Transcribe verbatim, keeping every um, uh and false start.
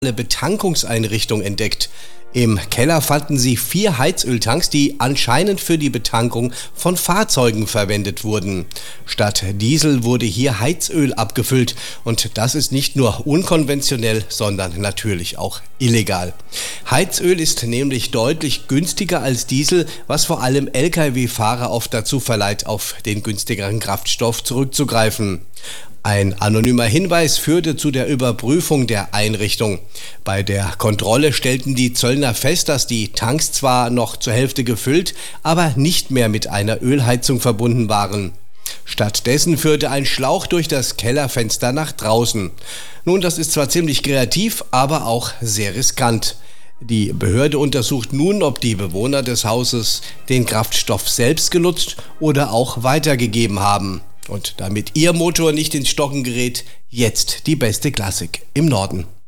Betankungseinrichtung entdeckt. Im Keller fanden sie vier Heizöltanks, die anscheinend für die Betankung von Fahrzeugen verwendet wurden. Statt Diesel wurde hier Heizöl abgefüllt und das ist nicht nur unkonventionell, sondern natürlich auch illegal. Heizöl ist nämlich deutlich günstiger als Diesel, was vor allem L K W-Fahrer oft dazu verleiht, auf den günstigeren Kraftstoff zurückzugreifen. Ein anonymer Hinweis führte zu der Überprüfung der Einrichtung. Bei der Kontrolle stellten die Zöllner fest, dass die Tanks zwar noch zur Hälfte gefüllt, aber nicht mehr mit einer Ölheizung verbunden waren. Stattdessen führte ein Schlauch durch das Kellerfenster nach draußen. Nun, das ist zwar ziemlich kreativ, aber auch sehr riskant. Die Behörde untersucht nun, ob die Bewohner des Hauses den Kraftstoff selbst genutzt oder auch weitergegeben haben. Und damit Ihr Motor nicht ins Stocken gerät, jetzt die beste Klassik im Norden.